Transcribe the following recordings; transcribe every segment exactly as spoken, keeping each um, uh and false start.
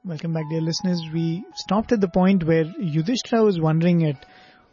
Welcome back, dear listeners. We stopped at the point where Yudhishthira was wondering at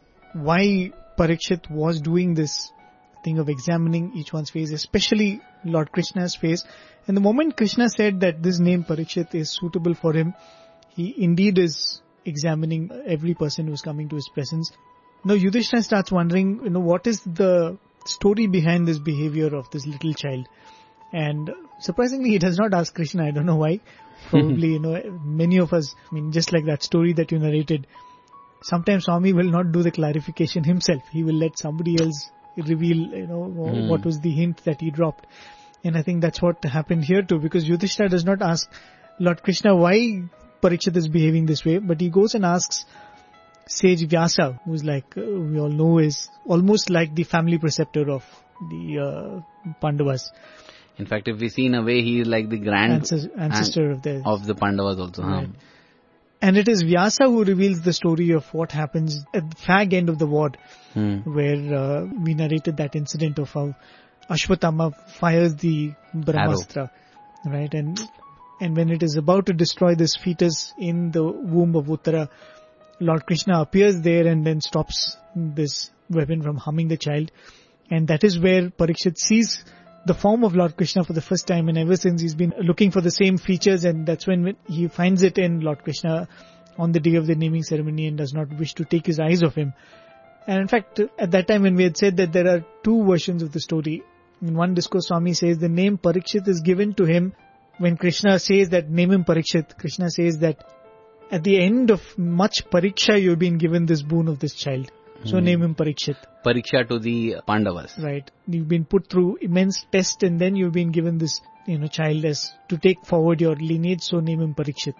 why Parikshit was doing this thing of examining each one's face, especially Lord Krishna's face. And the moment Krishna said that this name Parikshit is suitable for him, he indeed is examining every person who is coming to his presence. Now Yudhishthira starts wondering, you know, what is the story behind this behavior of this little child? And surprisingly, he does not ask Krishna. I don't know why. Probably, you know, many of us, I mean, just like that story that you narrated, sometimes Swami will not do the clarification himself. He will let somebody else reveal, you know, mm. what was the hint that he dropped. And I think that's what happened here too, because Yudhishthira does not ask Lord Krishna why Parikshit is behaving this way, but he goes and asks sage Vyasa, who's like, uh, we all know is almost like the family preceptor of the uh, Pandavas. In fact, if we see in a way, he is like the grand ancestor, ancestor an- of the of the Pandavas also. Right. Huh? And it is Vyasa who reveals the story of what happens at the fag end of the war, hmm. where uh, we narrated that incident of how Ashwatthama fires the Brahmastra, Arrow. right? And and when it is about to destroy this fetus in the womb of Uttara, Lord Krishna appears there and then stops this weapon from harming the child. And that is where Parikshit sees the form of Lord Krishna for the first time, and ever since he's been looking for the same features, and that's when he finds it in Lord Krishna on the day of the naming ceremony and does not wish to take his eyes off him. And in fact, at that time when we had said that there are two versions of the story, in one discourse Swami says the name Parikshit is given to him when Krishna says that name him Parikshit. Krishna says that at the end of much pariksha you've been given this boon of this child. So hmm. name him Parikshit. Pariksha to the Pandavas. Right. You've been put through immense test and then you've been given this, you know, child as to take forward your lineage. So name him Parikshit.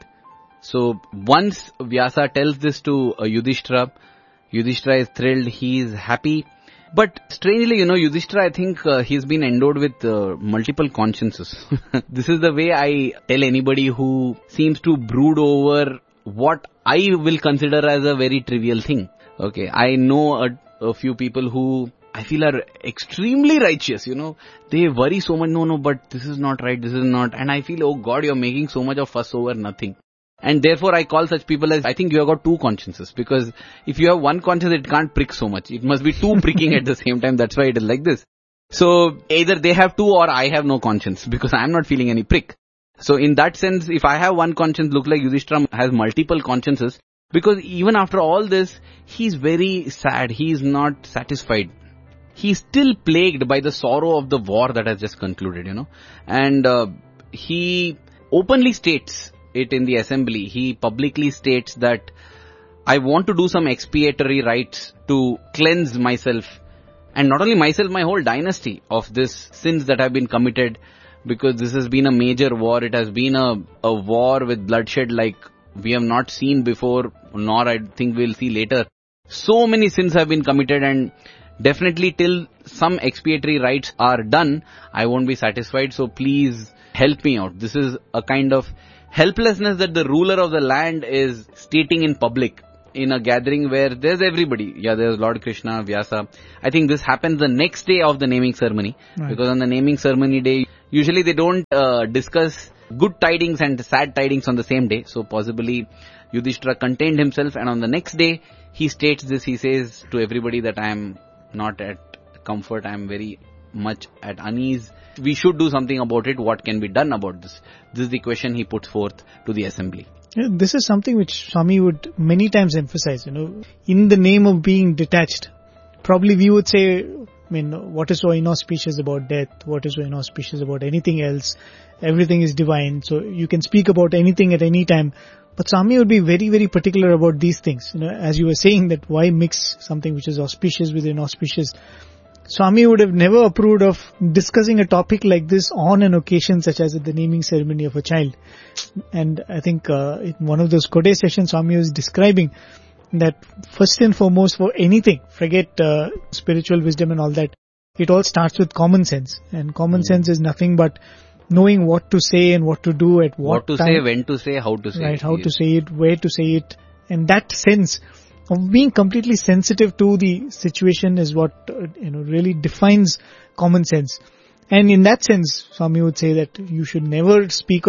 So once Vyasa tells this to uh, Yudhishthira, Yudhishthira is thrilled. He is happy. But strangely, you know, Yudhishthira, I think uh, he's been endowed with uh, multiple consciences. This is the way I tell anybody who seems to brood over what I will consider as a very trivial thing. Okay, I know a, a few people who I feel are extremely righteous, you know. They worry so much, no, no, but this is not right, this is not. And I feel, oh God, you're making so much of fuss over nothing. And therefore I call such people as, I think you have got two consciences. Because if you have one conscience, it can't prick so much. It must be two pricking at the same time. That's why it is like this. So either they have two or I have no conscience because I am not feeling any prick. So in that sense, if I have one conscience, look like Yudhishthira has multiple consciences. Because even after all this, he's very sad. He is not satisfied. He's still plagued by the sorrow of the war that has just concluded, you know. And uh, he openly states it in the assembly. He publicly states that I want to do some expiatory rites to cleanse myself. And not only myself, my whole dynasty of this sins that have been committed. Because this has been a major war. It has been a, a war with bloodshed like we have not seen before, nor I think we'll see later. So many sins have been committed, and definitely till some expiatory rites are done, I won't be satisfied. So please help me out. This is a kind of helplessness that the ruler of the land is stating in public in a gathering where there's everybody. Yeah, there's Lord Krishna, Vyasa. I think this happens the next day of the naming ceremony. Right. Because on the naming ceremony day, usually they don't uh, discuss good tidings and sad tidings on the same day. So possibly Yudhishthira contained himself, and on the next day he states this. He says to everybody that I am not at comfort. I am very much at unease. We should do something about it. What can be done about this? This is the question he puts forth to the assembly. Yeah, this is something which Swami would many times emphasize, you know, in the name of being detached. Probably we would say, I mean, what is so inauspicious about death? What is so inauspicious about anything else? Everything is divine. So you can speak about anything at any time. But Swami would be very, very particular about these things. You know, as you were saying that why mix something which is auspicious with inauspicious? Swami would have never approved of discussing a topic like this on an occasion such as at the naming ceremony of a child. And I think uh, in one of those Kode sessions, Swami was describing that first and foremost for anything, forget uh, spiritual wisdom and all that, it all starts with common sense. And common mm. sense is nothing but knowing what to say and what to do at what, what to time. say, when to say, how to say right, it. how yes. to say it, where to say it. And that sense of being completely sensitive to the situation is what uh, you know really defines common sense. And in that sense, Swami would say that you should never speak of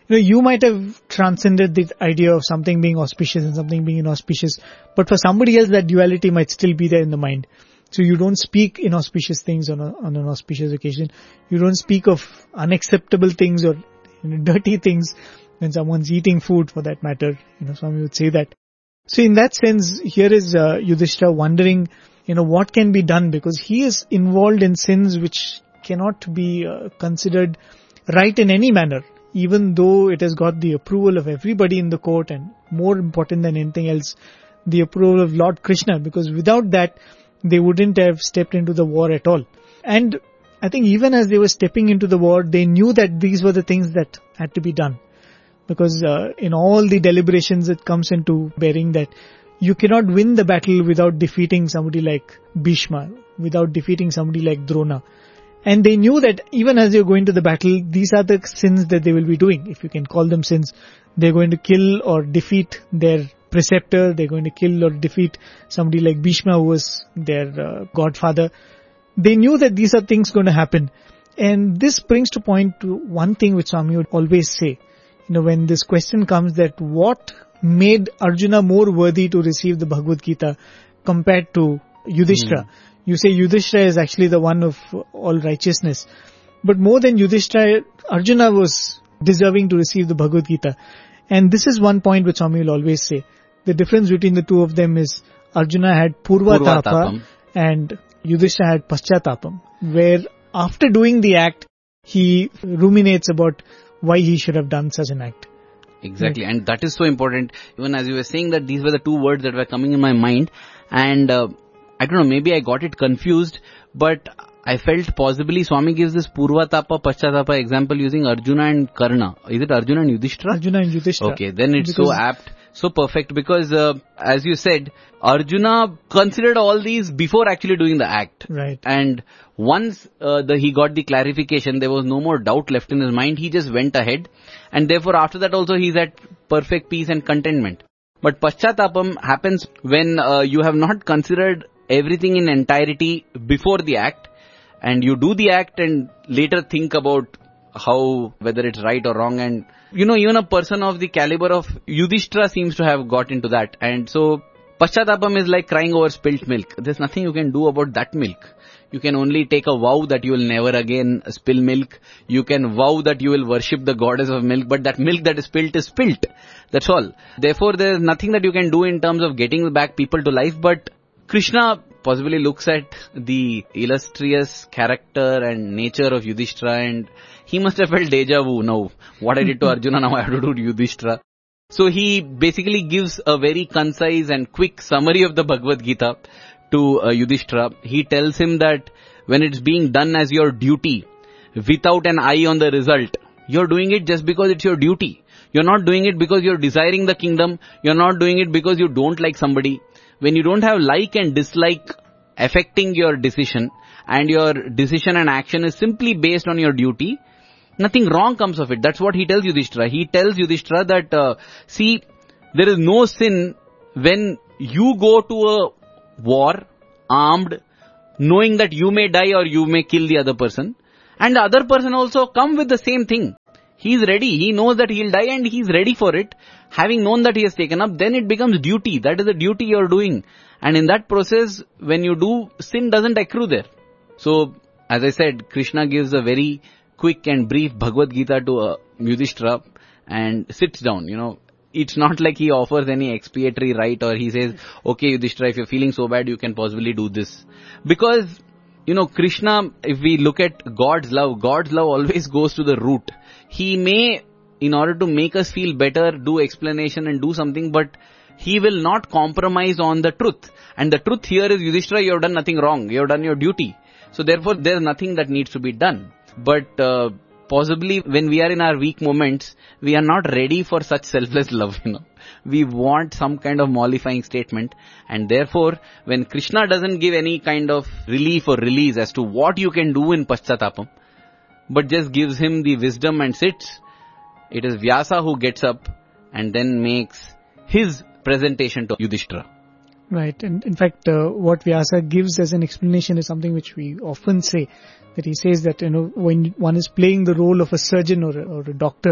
you know, you might have transcended the idea of something being auspicious and something being inauspicious, but for somebody else that duality might still be there in the mind. So you don't speak inauspicious things on, a, on an auspicious occasion. You don't speak of unacceptable things or, you know, dirty things when someone's eating food, for that matter. You know, some would say that. So in that sense, here is uh, Yudhishthira wondering, you know, what can be done, because he is involved in sins which cannot be uh, considered right in any manner, even though it has got the approval of everybody in the court, and more important than anything else, the approval of Lord Krishna, because without that, they wouldn't have stepped into the war at all. And I think even as they were stepping into the war, they knew that these were the things that had to be done. Because uh, in all the deliberations it comes into bearing that you cannot win the battle without defeating somebody like Bhishma, without defeating somebody like Drona. And they knew that even as they're going to the battle, these are the sins that they will be doing, if you can call them sins. They're going to kill or defeat their preceptor, they're going to kill or defeat somebody like Bhishma, who was their uh, godfather. They knew that these are things going to happen. And this brings to point to one thing which Swami would always say. You know, when this question comes that what made Arjuna more worthy to receive the Bhagavad Gita compared to Yudhishthira? Mm. You say Yudhishthira is actually the one of all righteousness. But more than Yudhishthira, Arjuna was deserving to receive the Bhagavad Gita. And this is one point which Swami will always say. The difference between the two of them is Arjuna had Purva, Purva Tapa Tapam. And Yudhishthira had Paschatapam, where after doing the act, he ruminates about why he should have done such an act. Exactly, right. And that is so important. Even as you were saying that, these were the two words that were coming in my mind, and uh, I don't know, maybe I got it confused, but I felt possibly Swami gives this Purva Tapa, Paschatapa example using Arjuna and Karna. Is it Arjuna and Yudhishthira? Arjuna and Yudhishthira. Okay, then it's because so apt, so perfect, because uh, as you said, Arjuna considered all these before actually doing the act. Right. And once uh, the, he got the clarification, there was no more doubt left in his mind, he just went ahead. And therefore after that also he is at perfect peace and contentment. But Paschatapam happens when uh, you have not considered everything in entirety before the act, and you do the act and later think about how, whether it's right or wrong. And you know, even a person of the caliber of Yudhishthira seems to have got into that. And so Paschatapam is like crying over spilt milk. There's nothing you can do about that milk. You can only take a vow that you will never again spill milk. You can vow that you will worship the goddess of milk, but that milk that is spilt is spilt. That's all. Therefore, there is nothing that you can do in terms of getting back people to life. But Krishna possibly looks at the illustrious character and nature of Yudhishthira, and he must have felt deja vu. Now, what I did to Arjuna, now I have to do to Yudhishthira. So he basically gives a very concise and quick summary of the Bhagavad Gita to uh, Yudhishthira. He tells him that when it's being done as your duty, without an eye on the result, you're doing it just because it's your duty. You're not doing it because you're desiring the kingdom. You're not doing it because you don't like somebody. When you don't have like and dislike affecting your decision, and your decision and action is simply based on your duty, nothing wrong comes of it. That's what he tells Yudhishthira. He tells Yudhishthira that, uh, see, there is no sin when you go to a war, armed, knowing that you may die or you may kill the other person, and the other person also come with the same thing. He is ready. He knows that he will die and he is ready for it. Having known that he has taken up, then it becomes duty. That is the duty you are doing. And in that process, when you do, sin doesn't accrue there. So, as I said, Krishna gives a very quick and brief Bhagavad Gita to uh, Yudhishthira and sits down, you know. It's not like he offers any expiatory right, or he says, okay Yudhishthira, if you're feeling so bad, you can possibly do this. Because, you know, Krishna, if we look at God's love, God's love always goes to the root. He may, in order to make us feel better, do explanation and do something, but he will not compromise on the truth. And the truth here is, Yudhishthira, you have done nothing wrong. You have done your duty. So therefore, there is nothing that needs to be done. But uh, possibly when we are in our weak moments, we are not ready for such selfless love, you know. We want some kind of mollifying statement. And therefore, when Krishna doesn't give any kind of relief or release as to what you can do in Paschatapam, but just gives him the wisdom and sits, it is Vyasa who gets up and then makes his presentation to Yudhishthira. Right. And in fact, uh, what Vyasa gives as an explanation is something which we often say, that he says that, you know, when one is playing the role of a surgeon or a, or a doctor,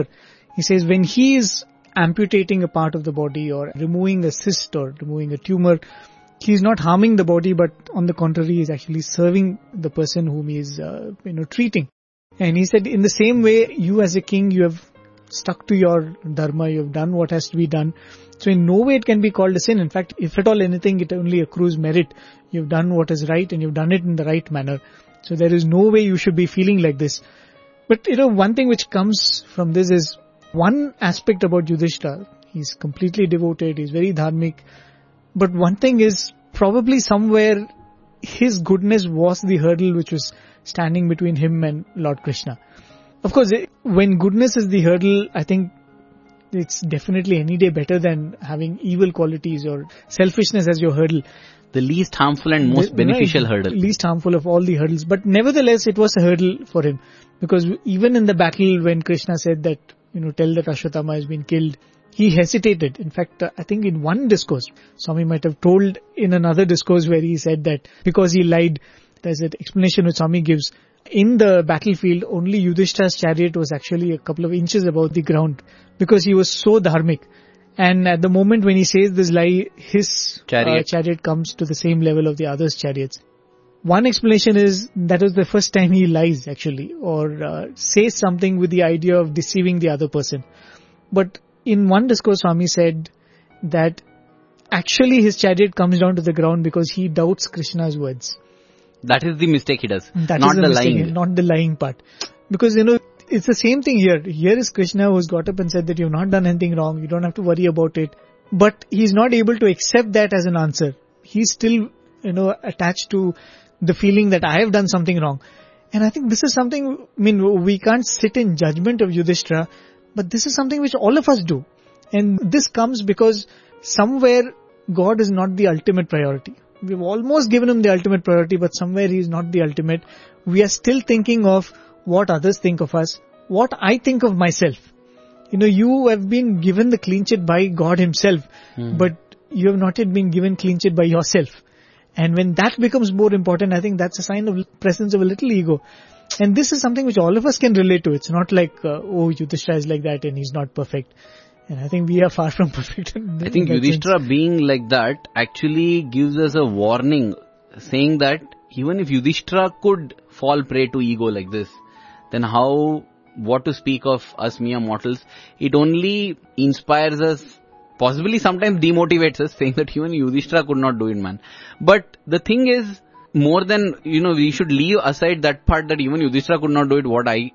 He says when he is amputating a part of the body or removing a cyst or removing a tumor, he is not harming the body, but on the contrary, he is actually serving the person whom he is, uh, you know, treating. And he said, in the same way, you as a king, you have stuck to your dharma, you have done what has to be done. So in no way it can be called a sin. In fact, if at all anything, it only accrues merit. You've done what is right and you've done it in the right manner. So there is no way you should be feeling like this. But, you know, one thing which comes from this is one aspect about Yudhishthira. He's completely devoted, he's very dharmic. But one thing is, probably somewhere his goodness was the hurdle which was standing between him and Lord Krishna. Of course, when goodness is the hurdle, I think it's definitely any day better than having evil qualities or selfishness as your hurdle. The least harmful and most the, beneficial right, hurdle. Least harmful of all the hurdles. But nevertheless, it was a hurdle for him. Because even in the battle when Krishna said that, you know, tell that Ashwatthama has been killed, he hesitated. In fact, uh, I think in one discourse, Swami might have told in another discourse where he said that because he lied, there's an explanation which Swami gives. In the battlefield, only Yudhishthira's chariot was actually a couple of inches above the ground because he was so dharmic. And at the moment when he says this lie, his chariot. Uh, chariot comes to the same level of the others' chariots. One explanation is that was the first time he lies actually, or uh, says something with the idea of deceiving the other person. But in one discourse, Swami said that actually his chariot comes down to the ground because he doubts Krishna's words. That is the mistake he does, that not the, the mistake, lying. Not the lying part. Because, you know, it's the same thing here. Here is Krishna who's got up and said that you've not done anything wrong, you don't have to worry about it. But he's not able to accept that as an answer. He's still, you know, attached to the feeling that I have done something wrong. And I think this is something, I mean, we can't sit in judgment of Yudhishthira, but this is something which all of us do. And this comes because somewhere God is not the ultimate priority. We've almost given him the ultimate priority, but somewhere he is not the ultimate. We are still thinking of what others think of us, what I think of myself. You know, you have been given the clean sheet by God himself, mm. but you have not yet been given clean sheet by yourself. And when that becomes more important, I think that's a sign of presence of a little ego. And this is something which all of us can relate to. It's not like, uh, oh, Yudhishthira is like that and he's not perfect. And I think we are far from perfect. I think Yudhishthira sense. Being like that actually gives us a warning, saying that even if Yudhishthira could fall prey to ego like this, then how, what to speak of us mere mortals? It only inspires us, possibly sometimes demotivates us, saying that even Yudhishthira could not do it, man. But the thing is, more than, you know, we should leave aside that part that even Yudhishthira could not do it, what I,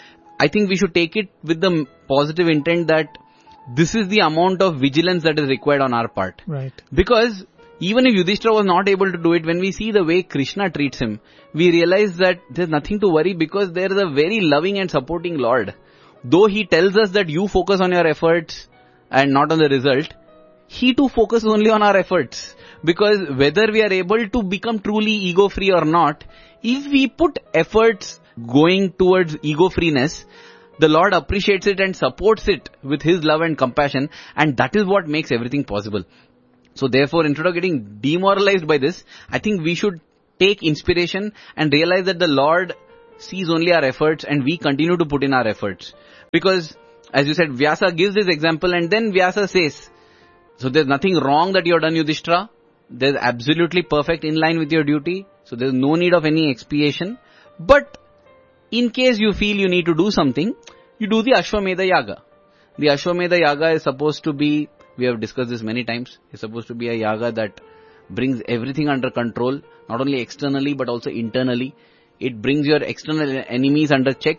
I think we should take it with the positive intent that this is the amount of vigilance that is required on our part. Right. Because even if Yudhishthira was not able to do it, when we see the way Krishna treats him, we realize that there's nothing to worry because there is a very loving and supporting Lord. Though he tells us that you focus on your efforts and not on the result, he too focuses only on our efforts. Because whether we are able to become truly ego-free or not, if we put efforts going towards ego-freeness, the Lord appreciates it and supports it with his love and compassion, and that is what makes everything possible. So therefore, instead of getting demoralized by this, I think we should take inspiration and realize that the Lord sees only our efforts and we continue to put in our efforts. Because, as you said, Vyasa gives this example and then Vyasa says, so there's nothing wrong that you have done, Yudhishthira. There's absolutely perfect in line with your duty. So there's no need of any expiation. But in case you feel you need to do something, you do the Ashwamedha Yaga. The Ashwamedha Yaga is supposed to be, we have discussed this many times, it's supposed to be a yaga that brings everything under control, not only externally but also internally. It brings your external enemies under check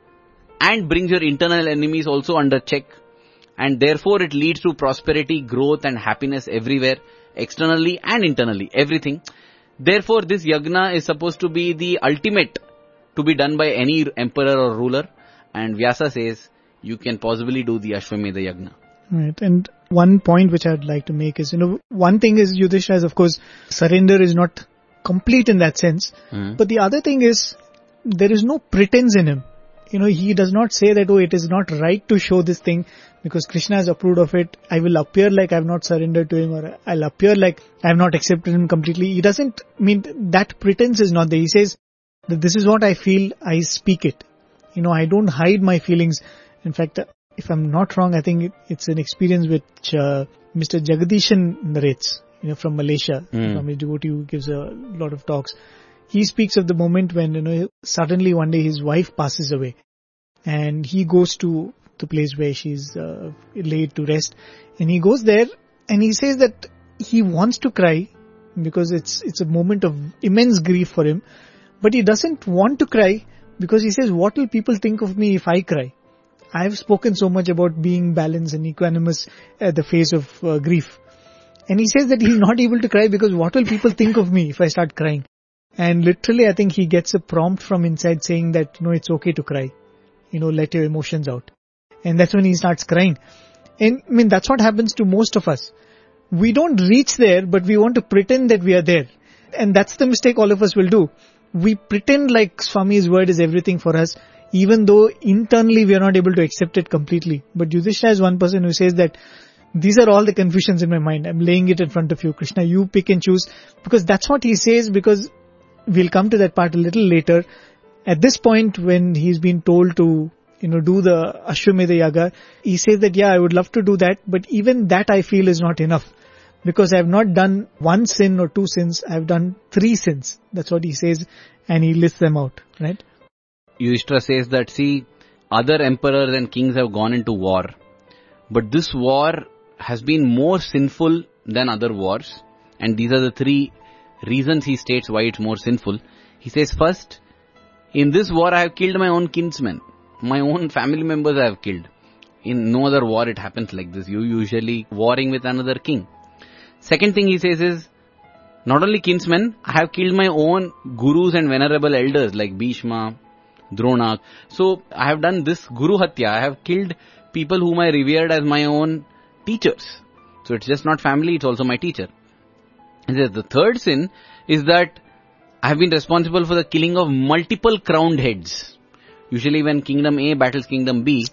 and brings your internal enemies also under check. And therefore it leads to prosperity, growth and happiness everywhere, externally and internally, everything. Therefore this yagna is supposed to be the ultimate to be done by any emperor or ruler. And Vyasa says, you can possibly do the Ashwamedha Yagna. Right. And one point which I'd like to make is, you know, one thing is Yudhishthira is, of course, surrender is not complete in that sense. Mm. But the other thing is, there is no pretense in him. You know, he does not say that, oh, it is not right to show this thing because Krishna has approved of it. I will appear like I have not surrendered to him, or I'll appear like I have not accepted him completely. He doesn't mean that pretense is not there. He says that this is what I feel, I speak it. You know, I don't hide my feelings. In fact, If I'm not wrong, I think it, it's an experience which uh, Mister Jagadishan narrates, you know, from Malaysia, Mm. from a devotee who gives a lot of talks. He speaks of the moment when, you know, suddenly one day his wife passes away, and he goes to the place where she's uh, laid to rest, and he goes there, and he says that he wants to cry because it's it's a moment of immense grief for him, but he doesn't want to cry because he says, what will people think of me if I cry? I've spoken so much about being balanced and equanimous at the face of uh, grief. And he says that he's not able to cry because what will people think of me if I start crying? And literally, I think he gets a prompt from inside saying that, no, it's okay to cry. You know, let your emotions out. And that's when he starts crying. And I mean, that's what happens to most of us. We don't reach there, but we want to pretend that we are there. And that's the mistake all of us will do. We pretend like Swami's word is everything for us, even though internally we are not able to accept it completely. But Yudhishthira is one person who says that these are all the confusions in my mind. I'm laying it in front of you, Krishna. You pick and choose. Because that's what he says, because we'll come to that part a little later. At this point, when he's been told to, you know, do the Ashwamedha Yaga, he says that, yeah, I would love to do that, but even that I feel is not enough. Because I have not done one sin or two sins, I have done three sins. That's what he says, and he lists them out, right? Yudhishthira says that, see, other emperors and kings have gone into war, but this war has been more sinful than other wars, and these are the three reasons he states why it's more sinful. He says, first, in this war I have killed my own kinsmen, my own family members I have killed. In no other war it happens like this. You usually warring with another king. Second thing he says is, not only kinsmen, I have killed my own gurus and venerable elders like Bhishma, Drona. So I have done this Guru Hatya. I have killed people whom I revered as my own teachers. So it's just not family, it's also my teacher. And the third sin is that I have been responsible for the killing of multiple crowned heads. Usually when Kingdom A battles Kingdom B,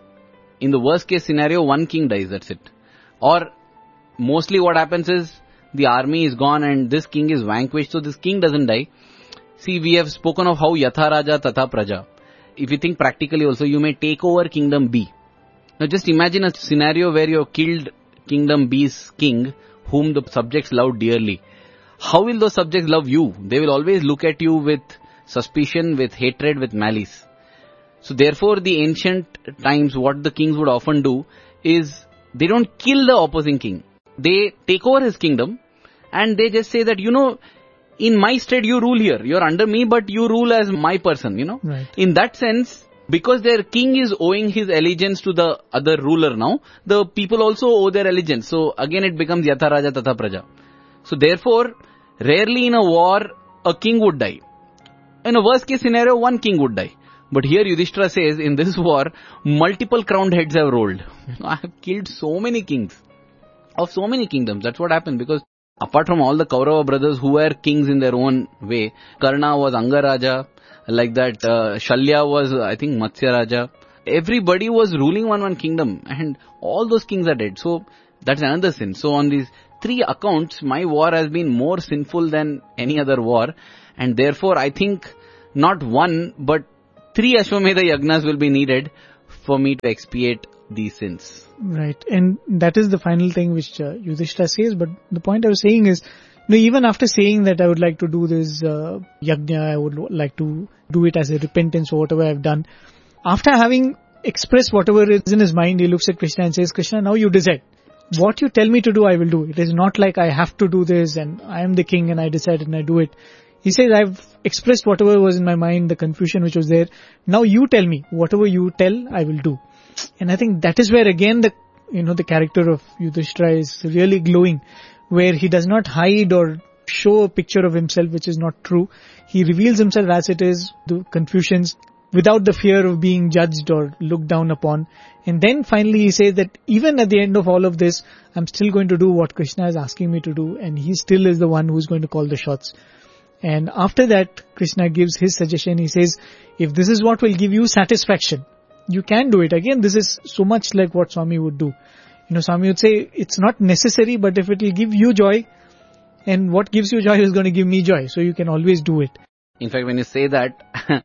in the worst case scenario, one king dies, that's it. Or mostly what happens is, the army is gone and this king is vanquished, so this king doesn't die. See, we have spoken of how Yatha Raja Tatha Praja. If you think practically also, you may take over Kingdom B. Now just imagine a scenario where you have killed Kingdom B's king, whom the subjects love dearly. How will those subjects love you? They will always look at you with suspicion, with hatred, with malice. So therefore, the ancient times, what the kings would often do is, they don't kill the opposing king. They take over his kingdom and they just say that, you know, in my stead you rule here. You're under me, but you rule as my person, you know. Right. In that sense, because their king is owing his allegiance to the other ruler now, the people also owe their allegiance. So again it becomes Yatha Raja Tatha Praja. So therefore, rarely in a war, a king would die. In a worst case scenario, one king would die. But here Yudhishthira says, in this war, multiple crowned heads have rolled. I have killed so many kings of so many kingdoms. That's what happened, because apart from all the Kaurava brothers who were kings in their own way, Karna was Angaraja, like that, uh, Shalya was, I think, Matsya Raja. Everybody was ruling one one kingdom, and all those kings are dead. So that's another sin. So on these three accounts, my war has been more sinful than any other war, and therefore I think not one, but three Ashwamedha Yagnas will be needed for me to expiate these sins. Right. And that is the final thing which uh, Yudhishthira says. But the point I was saying is, you know, even after saying that I would like to do this uh, yajna, I would like to do it as a repentance for whatever I've done. After having expressed whatever is in his mind, he looks at Krishna and says, Krishna, now you decide. What you tell me to do, I will do. It is not like I have to do this and I am the king and I decided and I do it. He says, I've expressed whatever was in my mind, the confusion which was there. Now you tell me. Whatever you tell, I will do. And I think that is where again the, you know, the character of Yudhishthira is really glowing, where he does not hide or show a picture of himself which is not true. He reveals himself as it is, the confusions, without the fear of being judged or looked down upon. And then finally he says that even at the end of all of this, I'm still going to do what Krishna is asking me to do, and he still is the one who's going to call the shots. And after that, Krishna gives his suggestion. He says, if this is what will give you satisfaction, you can do it. Again, this is so much like what Swami would do. You know, Swami would say, it's not necessary, but if it will give you joy, and what gives you joy is going to give me joy. So you can always do it. In fact, when you say that,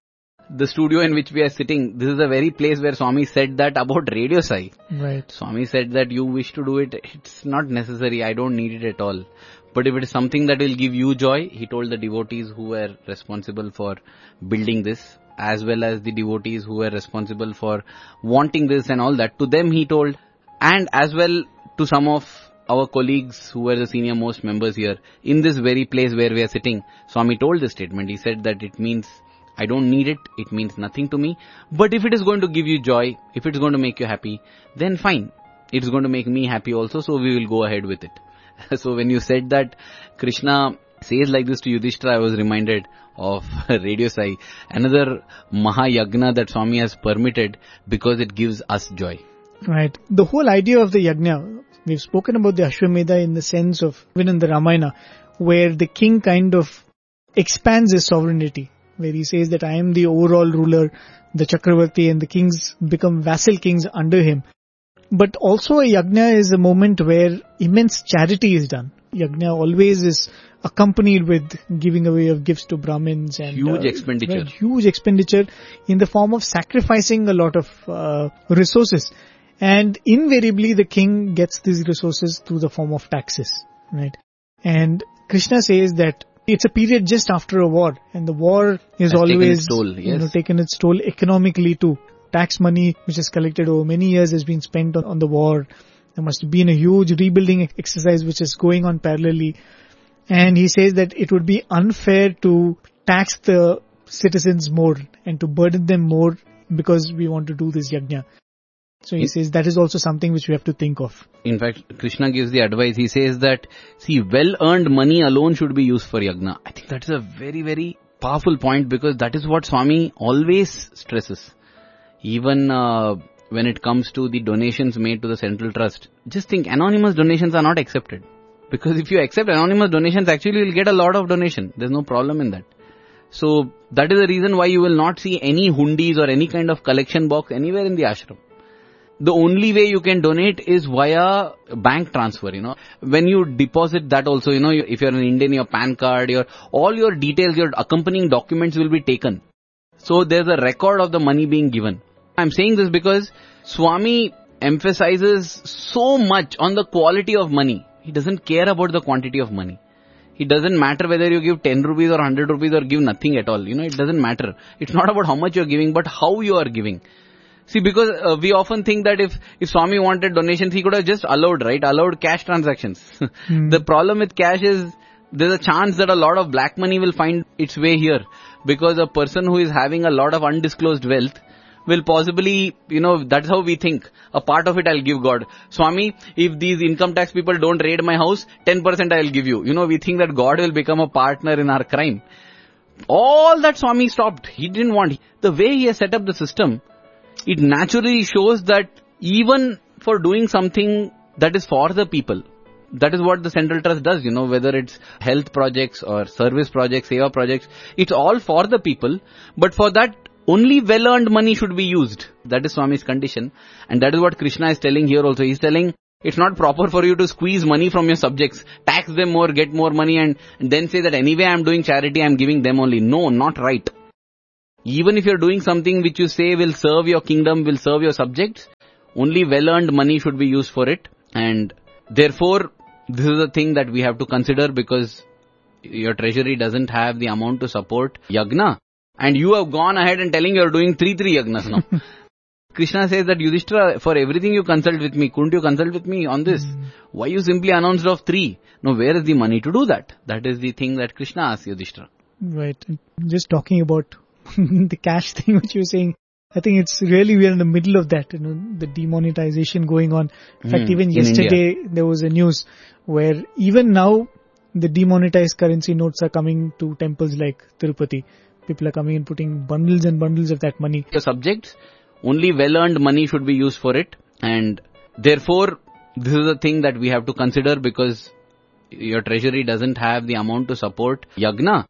the studio in which we are sitting, this is the very place where Swami said that about Radio Sai. Right. Swami said that you wish to do it, it's not necessary, I don't need it at all. But if it is something that will give you joy, he told the devotees who were responsible for building this, as well as the devotees who were responsible for wanting this and all that, to them he told, and as well to some of our colleagues who were the senior most members here, in this very place where we are sitting, Swami told this statement. He said that it means, I don't need it, it means nothing to me, but if it is going to give you joy, if it is going to make you happy, then fine, it is going to make me happy also, so we will go ahead with it. So when you said that Krishna says like this to Yudhishthira, I was reminded of Radio Sai, another Mahayagna that Swami has permitted because it gives us joy. Right. The whole idea of the yajna, we've spoken about the Ashwamedha in the sense of, even in the Ramayana, where the king kind of expands his sovereignty, where he says that I am the overall ruler, the Chakravarti, and the kings become vassal kings under him. But also a yajna is a moment where immense charity is done. Yajna always is accompanied with giving away of gifts to Brahmins and huge uh, expenditure. Right, huge expenditure in the form of sacrificing a lot of uh, resources. And invariably the king gets these resources through the form of taxes, right? And Krishna says that it's a period just after a war, and the war is Has always taken its toll, yes. you know, taken its toll economically too. Tax money which is collected over many years has been spent on, on the war. There must have been a huge rebuilding exercise which is going on parallelly. And he says that it would be unfair to tax the citizens more and to burden them more because we want to do this yajna. So he says that is also something which we have to think of. In fact, Krishna gives the advice. He says that, see, well-earned money alone should be used for yajna. I think that is a very, very powerful point, because that is what Swami always stresses. Even uh, when it comes to the donations made to the Central Trust, just think, anonymous donations are not accepted. Because if you accept anonymous donations, actually you will get a lot of donation. There's no problem in that. So that is the reason why you will not see any hundis or any kind of collection box anywhere in the ashram. The only way you can donate is via bank transfer, you know. When you deposit that also, you know, if you're an Indian, your PAN card, your all your details, your accompanying documents will be taken. So there's a record of the money being given. I'm saying this because Swami emphasizes so much on the quality of money. He doesn't care about the quantity of money. It doesn't matter whether you give ten rupees or one hundred rupees or give nothing at all. You know, it doesn't matter. It's not about how much you're giving, but how you are giving. See, because uh, we often think that if, if Swami wanted donations, he could have just allowed, right? Allowed cash transactions. Mm. The problem with cash is there's a chance that a lot of black money will find its way here. Because a person who is having a lot of undisclosed wealth will possibly, you know, that's how we think. A part of it I'll give God. Swami, if these income tax people don't raid my house, ten percent I'll give you. You know, we think that God will become a partner in our crime. All that Swami stopped. He didn't want. The way he has set up the system, it naturally shows that even for doing something that is for the people, that is what the Central Trust does, you know, whether it's health projects or service projects, seva projects, it's all for the people, but for that only well-earned money should be used. That is Swami's condition, and that is what Krishna is telling here also. He's telling it's not proper for you to squeeze money from your subjects, tax them more, get more money, and, and then say that anyway I'm doing charity, I'm giving them only. No, not right. Even if you're doing something which you say will serve your kingdom, will serve your subjects, only well-earned money should be used for it. And therefore, this is a thing that we have to consider, because your treasury doesn't have the amount to support yagna. And you have gone ahead and telling you're doing three, three yagnas now. Krishna says that Yudhishthira, for everything you consult with me, couldn't you consult with me on this? Mm. Why you simply announced of three? No, where is the money to do that? That is the thing that Krishna asks Yudhishthira. Right. Just talking about the cash thing which you were saying, I think it's really, we are in the middle of that, you know, the demonetization going on. In fact, mm, even yesterday India, there was a news where even now the demonetized currency notes are coming to temples like Tirupati. People are coming and putting bundles and bundles of that money. The subjects, only well-earned money should be used for it, and therefore this is a thing that we have to consider, because your treasury doesn't have the amount to support yagna.